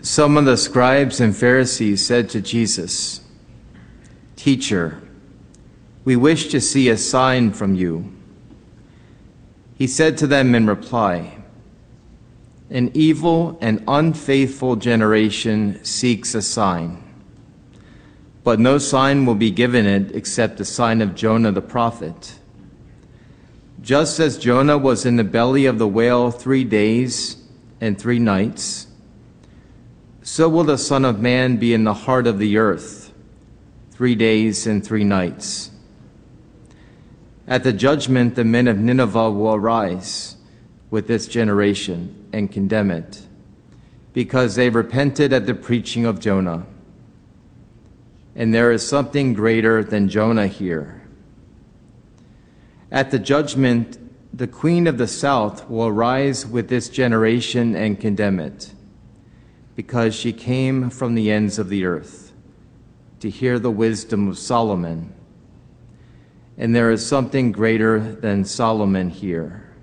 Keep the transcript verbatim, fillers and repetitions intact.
Some of the scribes and Pharisees said to Jesus, "Teacher, we wish to see a sign from you." He said to them in reply, "An evil and unfaithful generation seeks a sign, but no sign will be given it except the sign of Jonah the prophet. Just as Jonah was in the belly of the whale three days and three nights, so will the Son of Man be in the heart of the earth three days and three nights. At the judgment, the men of Nineveh will arise with this generation and condemn it, because they repented at the preaching of Jonah. And there is something greater than Jonah here. At the judgment, the queen of the south will arise with this generation and condemn it, because she came from the ends of the earth to hear the wisdom of Solomon. And there is something greater than Solomon here.